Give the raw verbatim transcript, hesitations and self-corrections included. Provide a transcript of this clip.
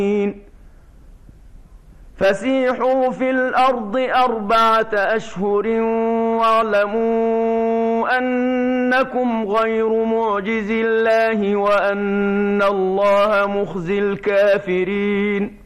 فسيحوا في الأرض أربعة أشهر واعلموا أنكم غير معجز الله وأن الله مخزي الكافرين.